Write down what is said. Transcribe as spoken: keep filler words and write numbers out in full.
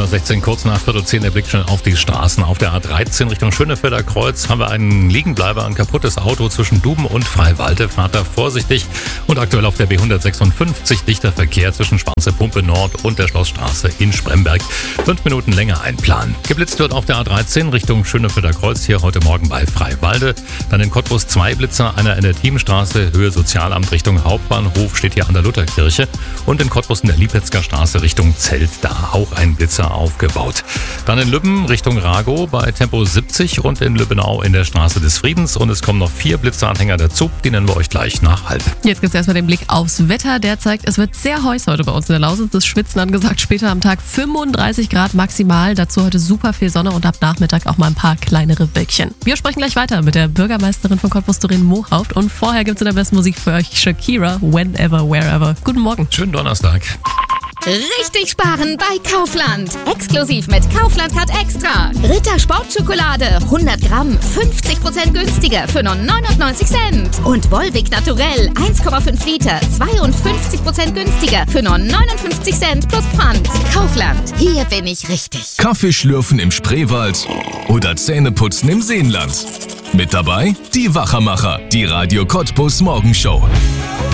Uhr sechzehn, kurz nach Viertel zehn, der Blick schon auf die Straßen. Auf der A dreizehn Richtung Schönefelder Kreuz haben wir einen Liegenbleiber, ein kaputtes Auto zwischen Duben und Freiwalde. Fahrt da vorsichtig. Und aktuell auf der B hundertsechsundfünfzig dichter Verkehr zwischen Schwarze Pumpe Nord und der Schlossstraße in Spremberg. Fünf Minuten länger einplanen. Geblitzt wird auf der A dreizehn Richtung Schönefelder Kreuz, hier heute Morgen bei Freiwalde. Dann in Cottbus zwei Blitzer, einer in der Thiemstraße, Höhe Sozialamt Richtung Hauptbahnhof, steht hier an der Lutherkirche. Und in Cottbus in der Liepetzger Straße Richtung Zelt, da auch ein Blitzer aufgebaut. Dann in Lübben Richtung Ragow bei Tempo siebzig und in Lübbenau in der Straße des Friedens. Und es kommen noch vier Blitzeranhänger dazu, die nennen wir euch gleich nach halb. Jetzt gibt es erstmal den Blick aufs Wetter. Der zeigt, es wird sehr heiß heute bei uns in der Lausitz. Das Schwitzen angesagt, später am Tag fünfunddreißig Grad maximal. Dazu heute super viel Sonne und ab Nachmittag auch mal ein paar kleinere Wölkchen. Wir sprechen gleich weiter mit der Bürgermeisterin von Cottbus, Doreen Mohaupt. Und vorher gibt es in der besten Musik für euch Shakira, Whenever, Wherever. Guten Morgen. Schönen Donnerstag. Richtig sparen bei Kaufland. Exklusiv mit Kaufland Card Extra. Ritter Sportschokolade hundert Gramm fünfzig Prozent günstiger für nur neunundneunzig Cent. Und Volvic Naturell eins Komma fünf Liter zweiundfünfzig Prozent günstiger für nur neunundfünfzig Cent plus Pfand. Kaufland, hier bin ich richtig. Kaffee schlürfen im Spreewald oder Zähneputzen im Seenland. Mit dabei die Wachermacher, die Radio Cottbus Morgenshow.